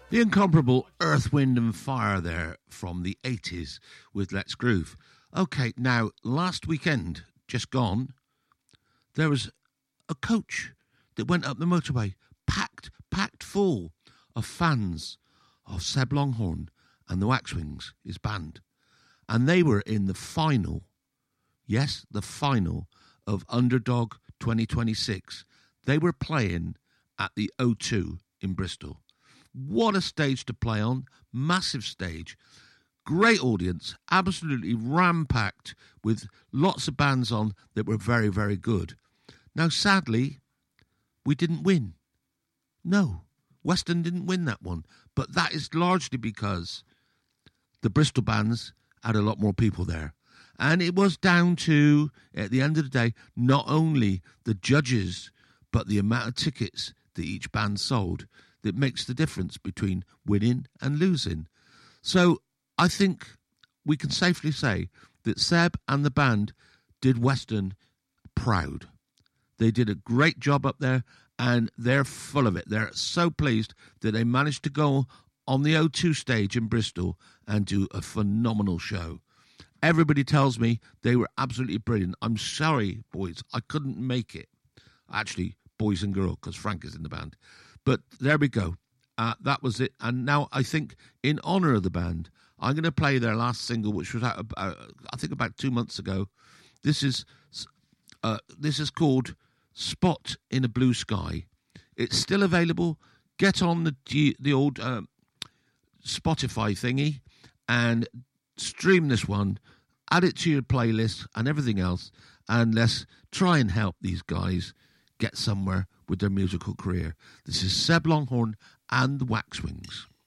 The incomparable Earth, Wind and Fire there from the 80s with Let's Groove. Okay, now, last weekend, just gone, there was a coach that went up the motorway, packed full of fans of Seb Longhorn and the Waxwings, his band. And they were in the final, yes, the final of Underdog 2026. They were playing at the O2 in Bristol. What a stage to play on. Massive stage. Great audience. Absolutely ram-packed with lots of bands on that were very, very good. Now, sadly, we didn't win. No, Western didn't win that one. But that is largely because the Bristol bands had a lot more people there. And it was down to, at the end of the day, not only the judges, but the amount of tickets that each band sold that makes the difference between winning and losing. So I think we can safely say that Seb and the band did Western proud. They did a great job up there and they're full of it. They're so pleased that they managed to go on the O2 stage in Bristol and do a phenomenal show. Everybody tells me they were absolutely brilliant. I'm sorry, boys, I couldn't make it. Actually, boys and girls, because Frank is in the band. But there we go. That was it. And now I think in honour of the band, I'm going to play their last single, which was out, I think, about 2 months ago. This is called Spot in a Blue Sky. It's still available. Get on the old Spotify thingy and stream this one. Add it to your playlist and everything else. And let's try and help these guys get somewhere with their musical career. This is Seb Longhorn and the Waxwings.